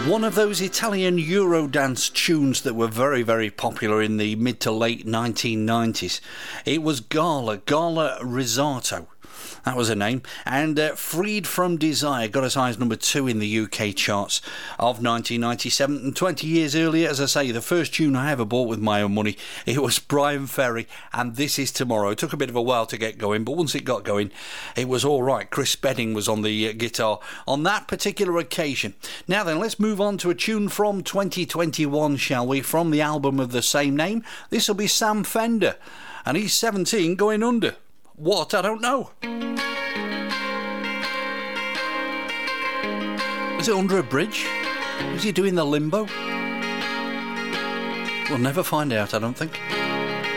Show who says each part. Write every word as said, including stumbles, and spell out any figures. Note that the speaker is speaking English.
Speaker 1: One of those Italian Eurodance tunes that were very, very popular in the mid to late nineteen nineties. It was Gala, Gala Risotto. That was her name. And uh, Freed from Desire got as high as number two in the U K charts of nineteen ninety-seven. And twenty years earlier, as I say, the first tune I ever bought with my own money, it was Brian Ferry and This Is Tomorrow. It took a bit of a while to get going, but once it got going, it was all right. Chris Spedding was on the uh, guitar on that particular occasion. Now then, let's move on to a tune from twenty twenty-one, shall we? From the album of the same name. This will be Sam Fender, and he's seventeen going under. What? I don't know. Is it under a bridge? Is he doing the limbo? We'll never find out, I don't think.